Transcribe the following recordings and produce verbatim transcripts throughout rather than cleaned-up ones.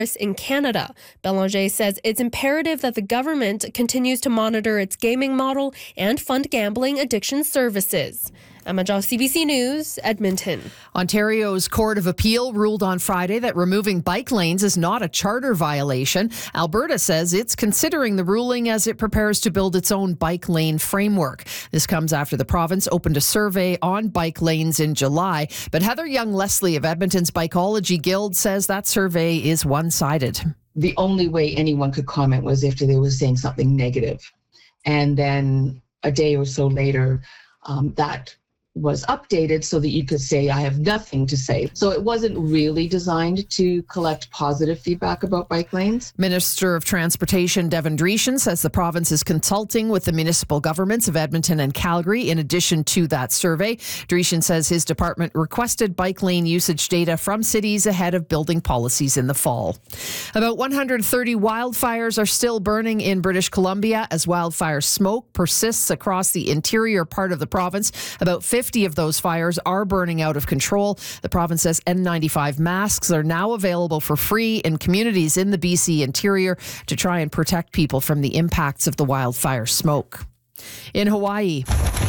in Canada. Belanger says it's imperative that the government continues to monitor its gaming model and fund gambling addiction services. Emma Jaw, C B C News, Edmonton. Ontario's Court of Appeal ruled on Friday that removing bike lanes is not a charter violation. Alberta says it's considering the ruling as it prepares to build its own bike lane framework. This comes after the province opened a survey on bike lanes in July. But Heather Young-Leslie of Edmonton's Bikeology Guild says that survey is one-sided. The only way anyone could comment was if they were saying something negative. And then a day or so later, um, that was updated so that you could say, I have nothing to say. So it wasn't really designed to collect positive feedback about bike lanes. Minister of Transportation Devin Dreeshen says the province is consulting with the municipal governments of Edmonton and Calgary in addition to that survey. Dreeshen says his department requested bike lane usage data from cities ahead of building policies in the fall. About one hundred thirty wildfires are still burning in British Columbia as wildfire smoke persists across the interior part of the province. About fifty of those fires are burning out of control. The province says N ninety-five masks are now available for free in communities in the B C interior to try and protect people from the impacts of the wildfire smoke. In Hawaii,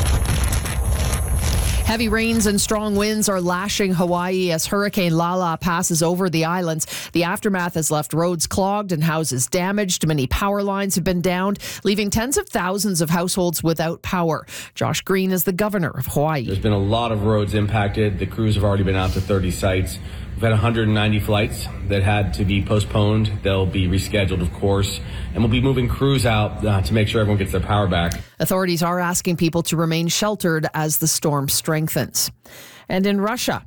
heavy rains and strong winds are lashing Hawaii as Hurricane Lala passes over the islands. The aftermath has left roads clogged and houses damaged. Many power lines have been downed, leaving tens of thousands of households without power. Josh Green is the governor of Hawaii. There's been a lot of roads impacted. The crews have already been out to thirty sites. We've had one hundred ninety flights that had to be postponed. They'll be rescheduled, of course, and we'll be moving crews out uh, to make sure everyone gets their power back. Authorities are asking people to remain sheltered as the storm strengthens. And in Russia,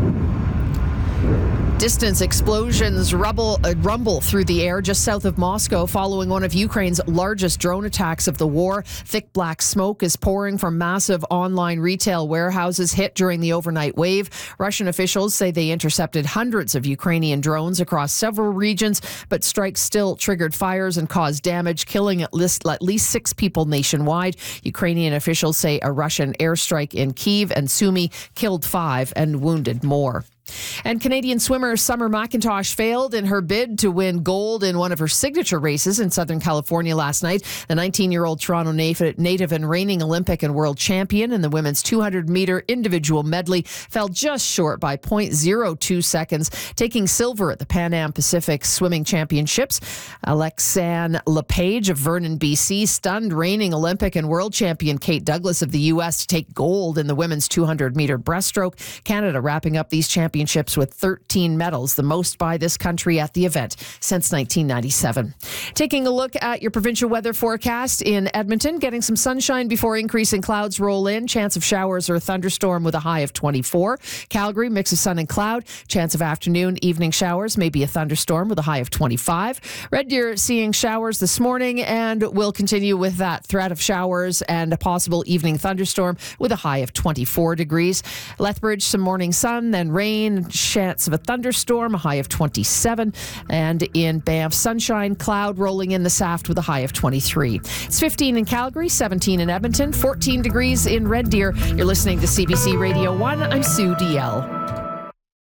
distance explosions rubble, uh, rumble through the air just south of Moscow following one of Ukraine's largest drone attacks of the war. Thick black smoke is pouring from massive online retail warehouses hit during the overnight wave. Russian officials say they intercepted hundreds of Ukrainian drones across several regions, but strikes still triggered fires and caused damage, killing at least, at least six people nationwide. Ukrainian officials say a Russian airstrike in Kyiv and Sumy killed five and wounded more. And Canadian swimmer Summer McIntosh failed in her bid to win gold in one of her signature races in Southern California last night. The nineteen-year-old Toronto native and reigning Olympic and world champion in the women's two hundred meter individual medley fell just short by zero point zero two seconds, taking silver at the Pan Am Pacific Swimming Championships. Alexanne LePage of Vernon, B C, stunned reigning Olympic and world champion Kate Douglas of the U S to take gold in the women's two hundred meter breaststroke. Canada wrapping up these championships Championships with thirteen medals, the most by this country at the event since nineteen ninety-seven. Taking a look at your provincial weather forecast in Edmonton, getting some sunshine before increasing clouds roll in. Chance of showers or a thunderstorm with a high of twenty-four. Calgary, mix of sun and cloud. Chance of afternoon, evening showers, maybe a thunderstorm with a high of twenty-five. Red Deer seeing showers this morning and will continue with that threat of showers and a possible evening thunderstorm with a high of twenty-four degrees. Lethbridge, some morning sun, then rain. Chance of a thunderstorm, a high of twenty-seven. And in Banff, sunshine, cloud rolling in the Saft with a high of twenty-three. It's fifteen in Calgary, seventeen in Edmonton, fourteen degrees in Red Deer. You're listening to C B C Radio one. I'm Sue D L.